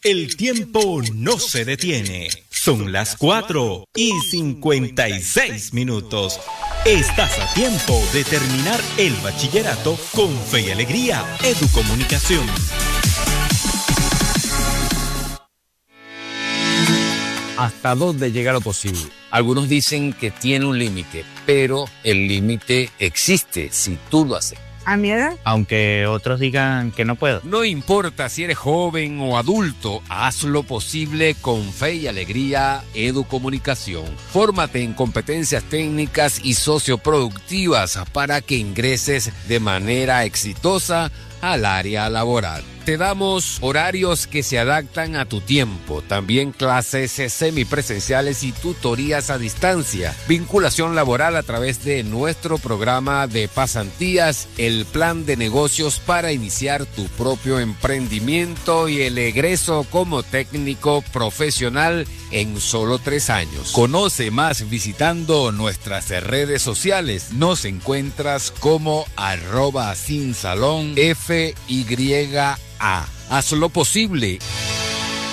El tiempo no se detiene. Son las 4:56. Estás a tiempo de terminar el bachillerato con fe y alegría. Educomunicación. ¿Hasta dónde llega lo posible? Algunos dicen que tiene un límite, pero el límite existe si tú lo haces. ¿A mi edad? Aunque otros digan que no puedo. No importa si eres joven o adulto, haz lo posible con fe y alegría Educomunicación. Fórmate en competencias técnicas y socioproductivas para que ingreses de manera exitosa al área laboral. Te damos horarios que se adaptan a tu tiempo, también clases semipresenciales y tutorías a distancia, vinculación laboral a través de nuestro programa de pasantías, el plan de negocios para iniciar tu propio emprendimiento y el egreso como técnico profesional en solo 3 años. Conoce más visitando nuestras redes sociales. Nos encuentras como @sinsalonfya. Haz lo posible,